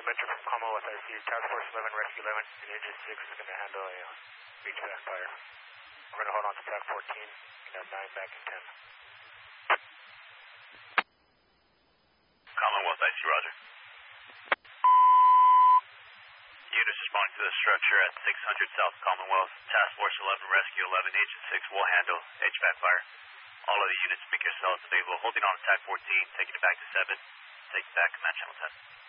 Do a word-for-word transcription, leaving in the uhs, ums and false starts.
Metro from Commonwealth, I see Task Force eleven, Rescue eleven, and Engine six is going to handle a uh, H V A C fire. We're going to hold on to Tac fourteen, and have nine back in ten. Commonwealth, I see, roger. Units responding to the structure at six hundred South Commonwealth. Task Force eleven, Rescue eleven, Agent six will handle H V A C fire. All of the units, make yourselves available. Holding on to Tac fourteen, taking it back to seven. Take it back, command channel ten.